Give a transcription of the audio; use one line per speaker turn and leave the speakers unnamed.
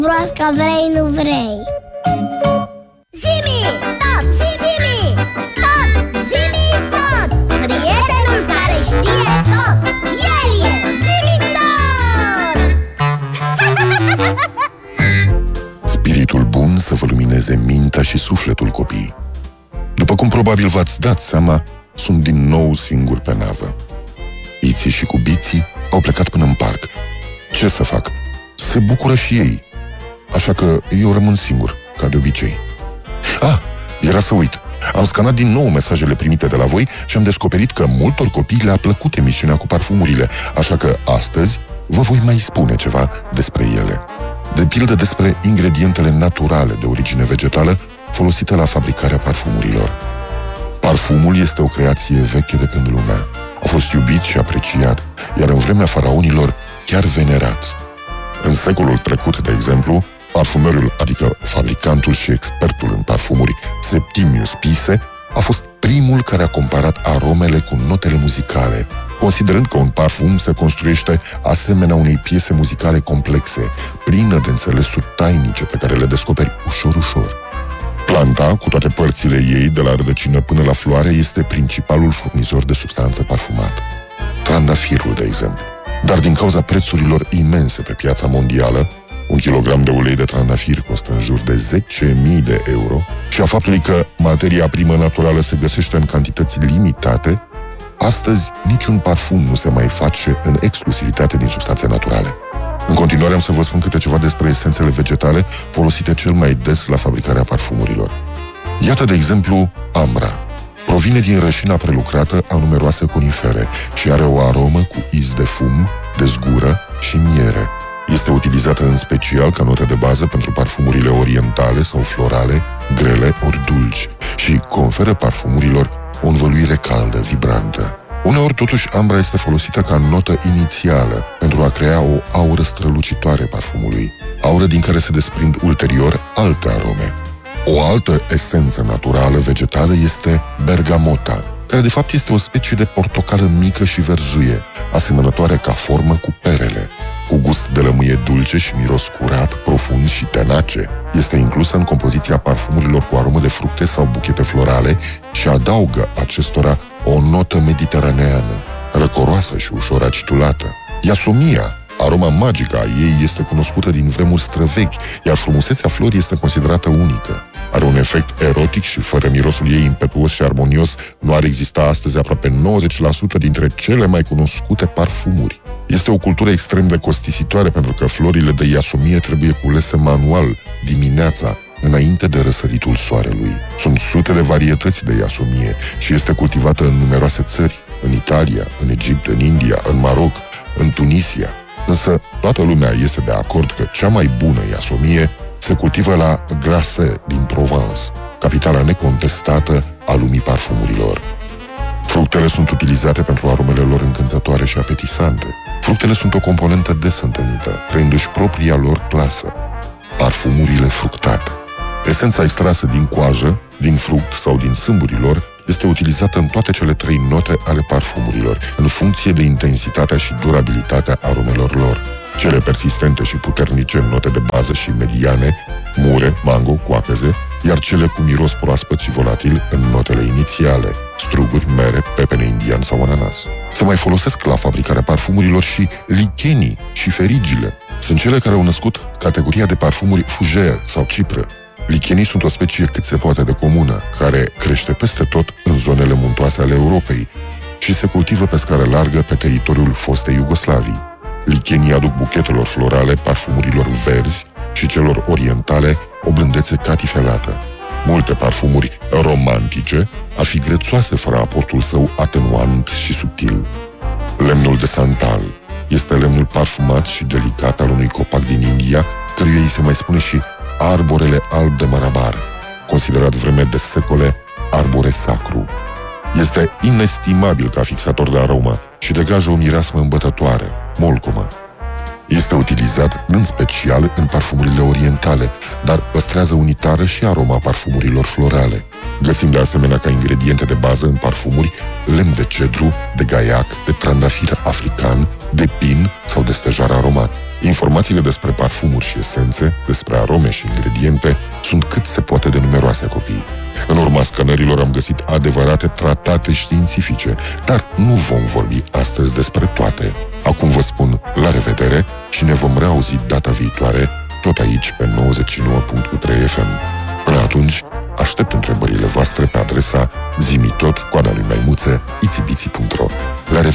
Broasca vrei, nu vrei.
Zimi tot, zimi tot, zimi tot. Prietenul care știe tot, el e Zimi tot.
Spiritul bun să vă lumineze mintea și sufletul, copii. După cum probabil v-ați dat seama, sunt din nou singur pe navă. Iții și cubiții au plecat până în parc. Ce să fac? Se bucură și ei. Așa că eu rămân singur, ca de obicei. Era să uit. Am scanat din nou mesajele primite de la voi și am descoperit că multor copii le-a plăcut emisiunea cu parfumurile, așa că astăzi vă voi mai spune ceva despre ele. De pildă despre ingredientele naturale de origine vegetală folosite la fabricarea parfumurilor. Parfumul este o creație veche de când lumea. A fost iubit și apreciat, iar în vremea faraonilor chiar venerat. În secolul trecut, de exemplu, parfumerul, adică fabricantul și expertul în parfumuri, Septimius Pise, a fost primul care a comparat aromele cu notele muzicale, considerând că un parfum se construiește asemenea unei piese muzicale complexe, plină de înțelesuri tainice pe care le descoperi ușor. Planta, cu toate părțile ei, de la rădăcină până la floare, este principalul furnizor de substanță parfumată. Trandafirul, de exemplu. Dar din cauza prețurilor imense pe piața mondială, 1 kilogram de ulei de trandafir costă în jur de 10.000 de euro și a faptului că materia primă naturală se găsește în cantități limitate, astăzi niciun parfum nu se mai face în exclusivitate din substanțe naturale. În continuare am să vă spun câte ceva despre esențele vegetale folosite cel mai des la fabricarea parfumurilor. Iată, de exemplu, ambra. Provine din rășina prelucrată a numeroase conifere și are o aromă cu iz de fum, de zgură și miere. Este utilizată în special ca notă de bază pentru parfumurile orientale sau florale, grele ori dulci și conferă parfumurilor o învăluire caldă, vibrantă. Uneori, totuși, ambra este folosită ca notă inițială pentru a crea o aură strălucitoare parfumului, aură din care se desprind ulterior alte arome. O altă esență naturală vegetală este bergamota, care de fapt este o specie de portocală mică și verzuie, asemănătoare ca formă cu perele, cu gust de lămâie dulce și miros curat, profund și tenace. Este inclusă în compoziția parfumurilor cu aromă de fructe sau buchete florale și adaugă acestora o notă mediteraneană, răcoroasă și ușor acidulată. Iasomia, aroma magică a ei, este cunoscută din vremuri străvechi, iar frumusețea florii este considerată unică. Are un efect erotic și fără mirosul ei impetuos și armonios nu ar exista astăzi aproape 90% dintre cele mai cunoscute parfumuri. Este o cultură extrem de costisitoare pentru că florile de iasomie trebuie culese manual, dimineața, înainte de răsăritul soarelui. Sunt sute de varietăți de iasomie și este cultivată în numeroase țări, în Italia, în Egipt, în India, în Maroc, în Tunisia. Însă toată lumea este de acord că cea mai bună iasomie se cultivă la Grasse din Provence, capitala necontestată a lumii parfumurilor. Fructele sunt utilizate pentru aromele lor încântătoare și apetisante. Fructele sunt o componentă des întâlnită, creându-și propria lor clasă, parfumurile fructate. Esența extrasă din coajă, din fruct sau din sâmburilor este utilizată în toate cele 3 note ale parfumurilor, în funcție de intensitatea și durabilitatea aromelor lor. Cele persistente și puternice, note de bază și mediane, mure, mango, coapeze, iar cele cu miros proaspăt și volatil în notele inițiale, struguri, mere, pepene indian sau ananas. Se mai folosesc la fabricarea parfumurilor și lichenii și ferigile. Sunt cele care au născut categoria de parfumuri fougère sau cipră. Lichenii sunt o specie cât se poate de comună, care crește peste tot în zonele muntoase ale Europei și se cultivă pe scară largă pe teritoriul fostei Iugoslavii. Lichenii aduc buchetelor florale, parfumurilor verzi și celor orientale o blândețe catifelată. Multe parfumuri romantice ar fi grețoase fără aportul său atenuant și subtil. Lemnul de santal este lemnul parfumat și delicat al unui copac din India, căruia îi se mai spune și arborele alb de Marabar, considerat vreme de secole arbore sacru. Este inestimabil ca fixator de aromă și degajă o mireasmă îmbătătoare, molcomă. Este utilizat în special în parfumurile orientale, dar păstrează unitară și aroma parfumurilor florale. Găsim de asemenea ca ingrediente de bază în parfumuri lemn de cedru, de gaiac, de trandafir african, de pin sau de stejar aromat. Informațiile despre parfumuri și esențe, despre arome și ingrediente sunt cât se poate de numeroase, copii. În urma scanărilor am găsit adevărate tratate științifice, dar nu vom vorbi astăzi despre toate. Acum vă spun la revedere și ne vom reauzi data viitoare, tot aici pe 99.3 FM. Până atunci, aștept întrebările voastre pe adresa zimitot@maimuțe.itibiții.ro. La revedere!